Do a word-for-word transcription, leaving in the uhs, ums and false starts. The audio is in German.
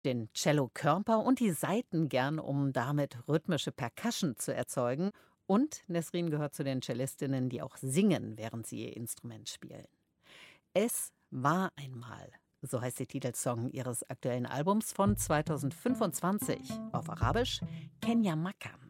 Den Cello-Körper und die Saiten gern, um damit rhythmische Percussion zu erzeugen. Und Nesrin gehört zu den Cellistinnen, die auch singen, während sie ihr Instrument spielen. Es war einmal, so heißt der Titelsong ihres aktuellen Albums von zweitausendfünfundzwanzig. Auf Arabisch Kenya Maka.